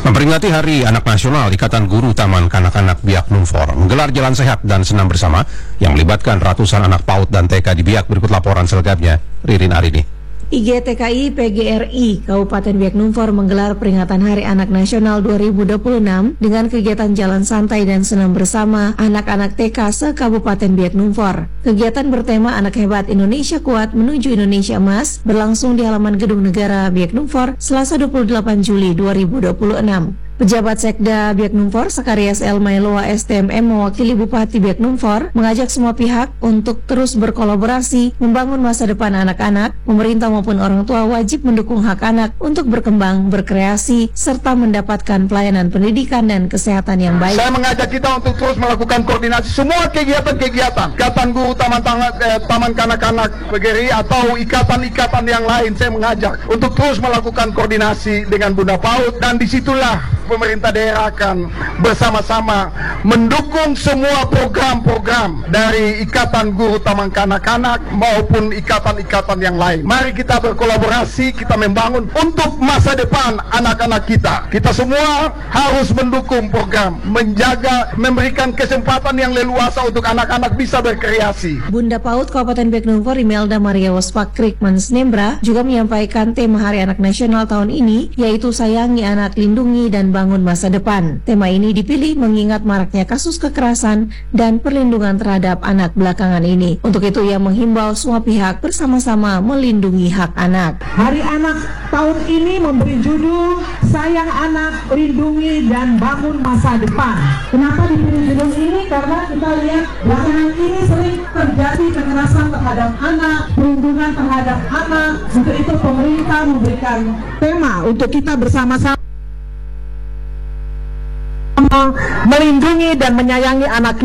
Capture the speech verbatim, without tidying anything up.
Memperingati Hari Anak Nasional, Ikatan Guru Taman Kanak-Kanak Biak Numfor menggelar jalan sehat dan senam bersama yang melibatkan ratusan anak PAUD dan T K di Biak. Berikut laporan selengkapnya, Ririn Arini. I G T K I P G R I Kabupaten Biak Numfor menggelar peringatan Hari Anak Nasional dua ribu dua puluh enam dengan kegiatan jalan santai dan senam bersama anak-anak T K se-Kabupaten Biak Numfor. Kegiatan bertema Anak Hebat Indonesia Kuat Menuju Indonesia Emas berlangsung di halaman Gedung Negara Biak Numfor Selasa dua puluh delapan Juli dua ribu dua puluh enam. Pejabat Sekda Biak Numfor, Sakarias El Mailoa S T M M mewakili Bupati Biak Numfor mengajak semua pihak untuk terus berkolaborasi membangun masa depan anak-anak. Pemerintah maupun orang tua wajib mendukung hak anak untuk berkembang, berkreasi, serta mendapatkan pelayanan pendidikan dan kesehatan yang baik. Saya mengajak kita untuk terus melakukan koordinasi semua kegiatan-kegiatan Ikatan Guru Taman eh, Taman Kanak-Kanak P G R I atau ikatan-ikatan yang lain. Saya mengajak untuk terus melakukan koordinasi dengan Bunda PAUD, dan disitulah pemerintah daerah akan bersama-sama mendukung semua program-program dari Ikatan Guru Taman Kanak-Kanak maupun ikatan-ikatan yang lain. Mari kita berkolaborasi, kita membangun untuk masa depan anak-anak kita. Kita semua harus mendukung program, menjaga, memberikan kesempatan yang leluasa untuk anak-anak bisa berkreasi. Bunda PAUD Kabupaten Biak Numfor Imelda Maria Waspak Mansnembra juga menyampaikan tema Hari Anak Nasional tahun ini, yaitu Sayangi Anak, Lindungi dan Bangun Masa Depan. Tema ini dipilih mengingat maraknya kasus kekerasan dan perlindungan terhadap anak belakangan ini. Untuk itu ia menghimbau semua pihak bersama-sama melindungi hak anak. Hari Anak tahun ini memberi judul Sayang Anak, Lindungi dan Bangun Masa Depan. Kenapa dipilih judul ini? Karena kita lihat belakangan ini sering terjadi kekerasan terhadap anak, perlindungan terhadap anak. Untuk itu pemerintah memberikan tema untuk kita bersama-sama melindungi dan menyayangi anak kita.